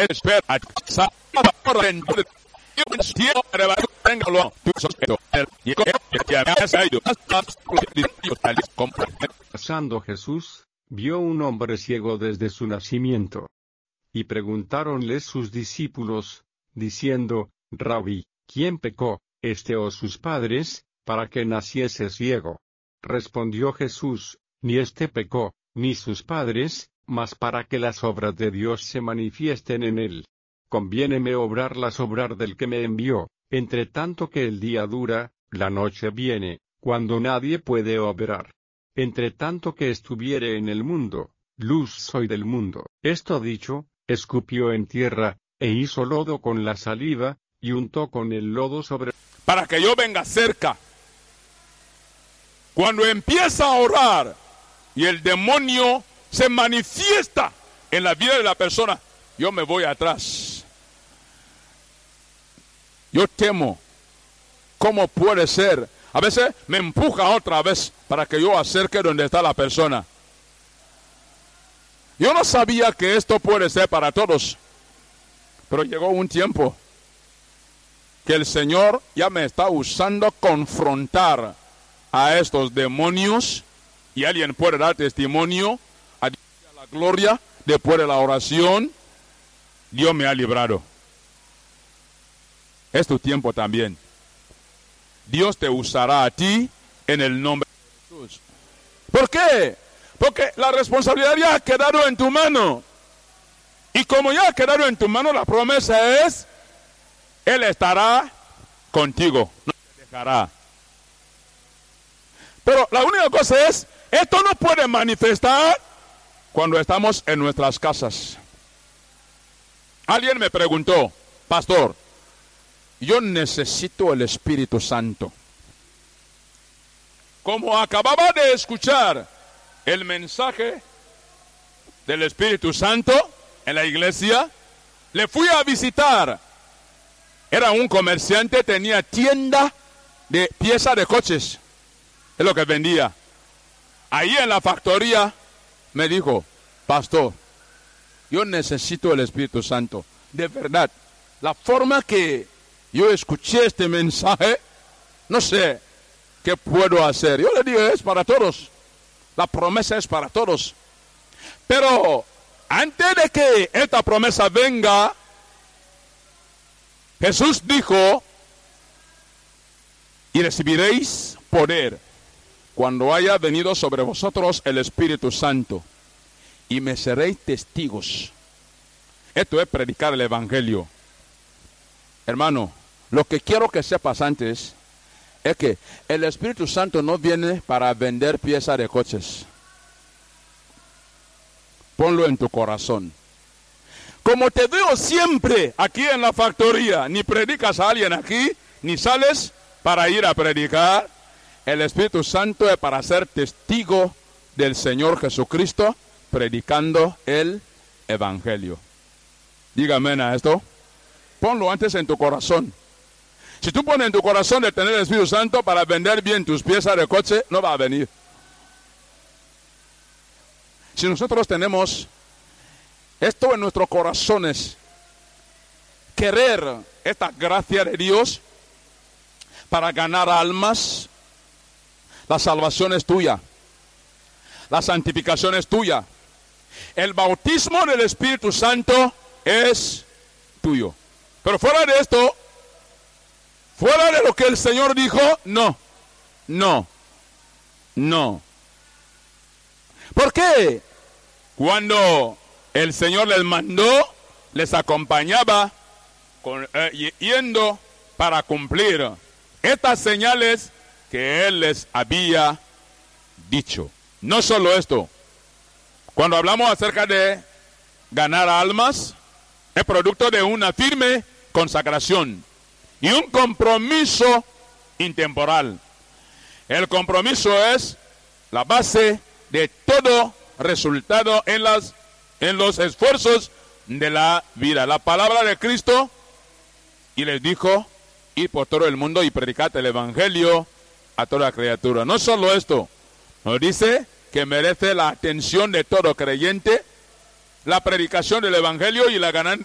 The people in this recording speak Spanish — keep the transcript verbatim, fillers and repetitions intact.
espera Pasando Jesús, vio un hombre ciego desde su nacimiento. Y preguntáronle sus discípulos, diciendo, Rabí, ¿quién pecó, este o sus padres, para que naciese ciego? Respondió Jesús, ni este pecó, ni sus padres, mas para que las obras de Dios se manifiesten en él. Conviéneme obrar las obras del que me envió, entre tanto que el día dura, la noche viene, cuando nadie puede obrar. Entre tanto que estuviere en el mundo, luz soy del mundo. Esto dicho, escupió en tierra, e hizo lodo con la saliva, y untó con el lodo sobre... Para que yo venga cerca. Cuando empieza a orar, y el demonio se manifiesta en la vida de la persona, yo me voy atrás. Yo temo. ¿Cómo puede ser? A veces me empuja otra vez para que yo acerque donde está la persona. Yo no sabía que esto puede ser para todos. Pero llegó un tiempo que el Señor ya me está usando confrontar a estos demonios, y alguien puede dar testimonio a la gloria después de la oración. Dios me ha librado. Es tu tiempo también. Dios te usará a ti en el nombre de Jesús. ¿Por qué? Porque la responsabilidad ya ha quedado en tu mano. Y como ya ha quedado en tu mano, la promesa es, Él estará contigo, no te dejará. Pero la única cosa es, esto no puede manifestar cuando estamos en nuestras casas. Alguien me preguntó, pastor, yo necesito el Espíritu Santo. Como acababa de escuchar el mensaje del Espíritu Santo en la iglesia, le fui a visitar. Era un comerciante, tenía tienda de piezas de coches. Es lo que vendía. Ahí en la factoría me dijo, pastor, yo necesito el Espíritu Santo. De verdad, la forma que yo escuché este mensaje, no sé qué puedo hacer. Yo le dije, es para todos. La promesa es para todos. Pero antes de que esta promesa venga, Jesús dijo, y recibiréis poder cuando haya venido sobre vosotros el Espíritu Santo, y me seréis testigos. Esto es predicar el Evangelio. Hermano, lo que quiero que sepas antes es que el Espíritu Santo no viene para vender piezas de coches. Ponlo en tu corazón. Como te veo siempre aquí en la factoría, ni predicas a alguien aquí, ni sales para ir a predicar. El Espíritu Santo es para ser testigo del Señor Jesucristo, predicando el Evangelio. Dígame a esto. Ponlo antes en tu corazón. Si tú pones en tu corazón de tener el Espíritu Santo para vender bien tus piezas de coche, no va a venir. Si nosotros tenemos esto en nuestros corazones, querer esta gracia de Dios para ganar almas, la salvación es tuya, la santificación es tuya, el bautismo del Espíritu Santo es tuyo. Pero fuera de esto, fuera de lo que el Señor dijo, no, no, no. ¿Por qué? Cuando el Señor les mandó, les acompañaba con, eh, yendo para cumplir estas señales que Él les había dicho. No solo esto, cuando hablamos acerca de ganar almas, es producto de una firme consagración y un compromiso intemporal. El compromiso es la base de todo resultado en las en los esfuerzos de la vida. La palabra de Cristo, y les dijo, ir por todo el mundo y predicad el Evangelio a toda criatura. No solo esto, nos dice que merece la atención de todo creyente, la predicación del Evangelio y la ganan,